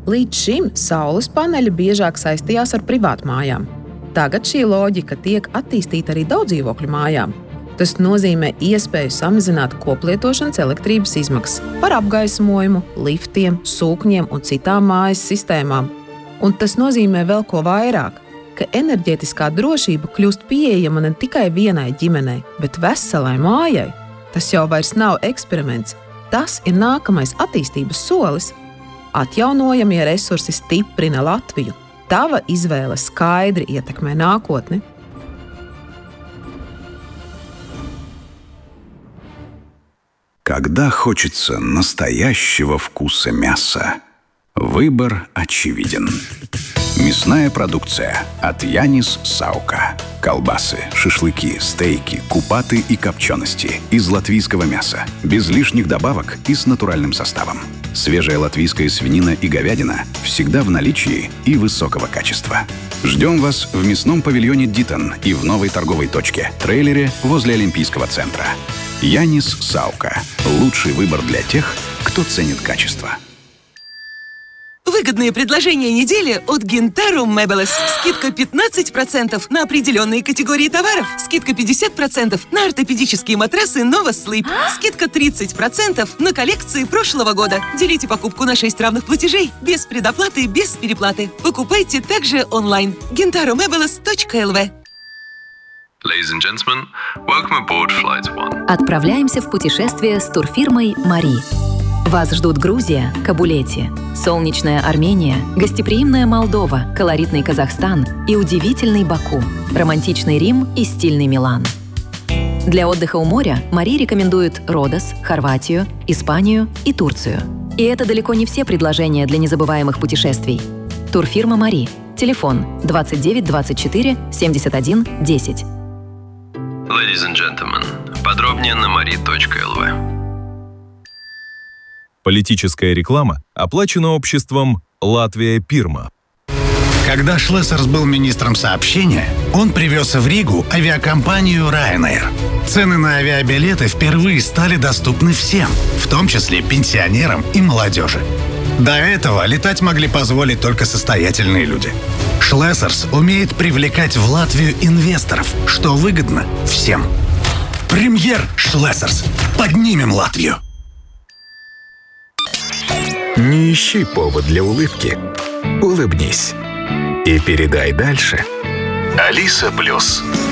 Līdz šim saules paneļi biežāk saistījās ar privātmājām. Tagad šī loģika tiek attīstīta arī daudzdzīvokļu mājām. Tas nozīmē iespēju samazināt koplietošanas elektrības izmaksas par apgaismojumu, liftiem, sūkņiem un citām mājas sistēmām. Un tas nozīmē vēl ko vairāk, ka enerģētiskā drošība kļūst pieejama ne tikai vienai ģimenei, bet veselai mājai. Tas jau vairs nav eksperiments. Tas ir nākamais attīstības solis. Atjaunojamie resursi stiprina Latviju. Tava izvēle skaidri ietekmē nākotni. Когда хочется настоящего вкуса мяса, выбор очевиден. Мясная продукция от Янис Саука. Колбасы, шашлыки, стейки, купаты и копчености из латвийского мяса, без лишних добавок и с натуральным составом. Свежая латвийская свинина и говядина всегда в наличии и высокого качества. Ждем вас в мясном павильоне «Дитон» и в новой торговой точке «Трейлере» возле Олимпийского центра. Янис Саука. Лучший выбор для тех, кто ценит качество. Выгодные предложения недели от Gintaro Möbles. Скидка 15% на определенные категории товаров. Скидка 50% на ортопедические матрасы Nova Sleep. Скидка 30% на коллекции прошлого года. Делите покупку на 6 равных платежей. Без предоплаты, без переплаты. Покупайте также онлайн. gintaromobiles.lv. Ladies and gentlemen, welcome aboard Flight One. Отправляемся в путешествие с турфирмой «Мари». Вас ждут Грузия, Кабулети, солнечная Армения, гостеприимная Молдова, колоритный Казахстан и удивительный Баку, романтичный Рим и стильный Милан. Для отдыха у моря «Мари» рекомендует Родос, Хорватию, Испанию и Турцию. И это далеко не все предложения для незабываемых путешествий. Турфирма «Мари». Телефон 29 24 71 10. Ladies and gentlemen, подробнее на mari.lv. Политическая реклама оплачена обществом «Латвия Пирма». Когда Шлессерс был министром сообщения, он привез в Ригу авиакомпанию Ryanair. Цены на авиабилеты впервые стали доступны всем, в том числе пенсионерам и молодежи. До этого летать могли позволить только состоятельные люди. Шлессерс умеет привлекать в Латвию инвесторов, что выгодно всем. Премьер Шлессерс. Поднимем Латвию. Не ищи повод для улыбки. Улыбнись. И передай дальше. Алиса Плюс.